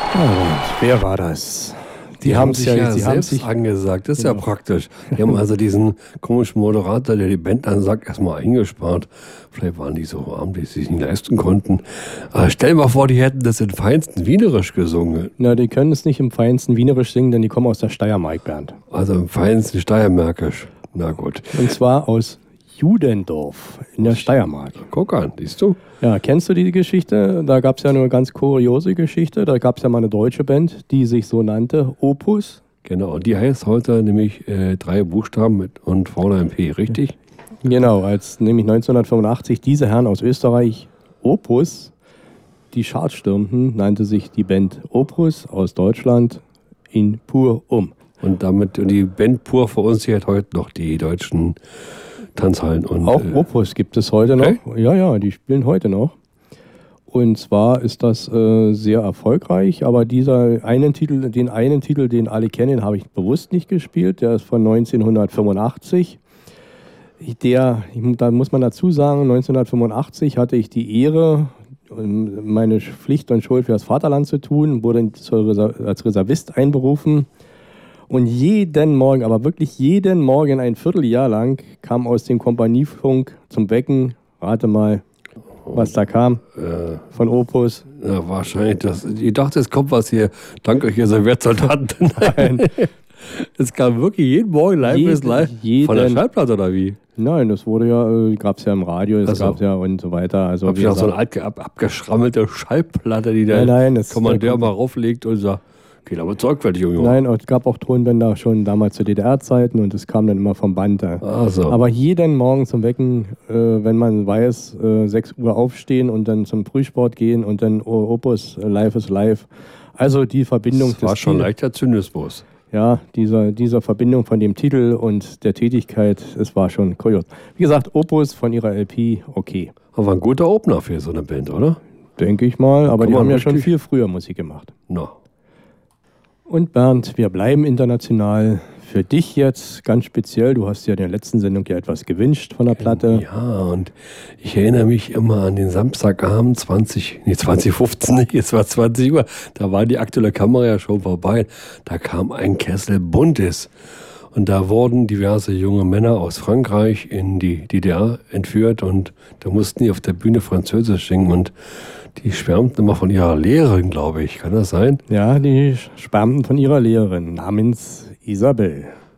Und wer war das? Die haben sich ja selbst angesagt. Das ist ja praktisch. Die haben also diesen komischen Moderator, der die Band ansagt, erstmal eingespart. Vielleicht waren die so arm, die es sich nicht leisten konnten. Aber stell dir mal vor, die hätten das in feinsten Wienerisch gesungen. Na, die können es nicht im feinsten Wienerisch singen, denn die kommen aus der Steiermark, Bernd. Also im feinsten Steiermärkisch. Na gut. Und zwar aus Judendorf in der Steiermark. Guck an, siehst du? Ja, kennst du die Geschichte? Da gab es ja eine ganz kuriose Geschichte. Da gab es ja mal eine deutsche Band, die sich so nannte, Opus. Genau, und die heißt heute nämlich 3 Buchstaben und vorne ein P, richtig? Genau, als nämlich 1985 diese Herren aus Österreich, Opus, die Charts stürmten, nannte sich die Band Opus aus Deutschland in Pur um. Und damit die Band Pur verunsichert heute noch die deutschen Tanzhallen. Und, auch Opus gibt es heute noch. Okay. Ja, die spielen heute noch. Und zwar ist das sehr erfolgreich, aber den einen Titel, den alle kennen, habe ich bewusst nicht gespielt. Der ist von 1985. Da muss man dazu sagen, 1985 hatte ich die Ehre, meine Pflicht und Schuld für das Vaterland zu tun, wurde als Reservist einberufen. Und jeden Morgen, aber wirklich jeden Morgen, ein Vierteljahr lang, kam aus dem Kompaniefunk zum Wecken, rate mal, was da kam, von Opus. Ja, wahrscheinlich. Ich dachte, es kommt was hier. Danke euch, ihr Sowjetsoldaten. Nein. Es kam wirklich jeden Morgen live von der Schallplatte, oder wie? Nein, das wurde ja, gab es ja im Radio, das gab es ja und so weiter. Also, hab ich auch so eine abgeschrammelte Schallplatte, die der Kommandeur mal rauflegt und sagt, okay, aber sorgfältig, Junge. Nein, es gab auch Tonbänder schon damals zu DDR-Zeiten und es kam dann immer vom Band. So. Aber jeden Morgen zum Wecken, wenn man weiß, 6 Uhr aufstehen und dann zum Frühsport gehen und dann Opus, Life is Life. Also die Verbindung. Das war schon leichter Zynismus. Ja, diese Verbindung von dem Titel und der Tätigkeit, es war schon kurios. Wie gesagt, Opus von ihrer LP, okay. Aber ein guter Opener für so eine Band, oder? Denke ich mal, aber die haben ja schon viel früher Musik gemacht. No. Und Bernd, wir bleiben international. Für dich jetzt ganz speziell, du hast ja in der letzten Sendung ja etwas gewünscht von der Platte. Ja, und ich erinnere mich immer an den Samstagabend 2015 nicht, es war 20 Uhr, da war die aktuelle Kamera ja schon vorbei. Da kam ein Kessel Buntes. Und da wurden diverse junge Männer aus Frankreich in die DDR entführt und da mussten die auf der Bühne Französisch singen und die schwärmten immer von ihrer Lehrerin, glaube ich. Kann das sein? Ja, die schwärmten von ihrer Lehrerin namens Isabel.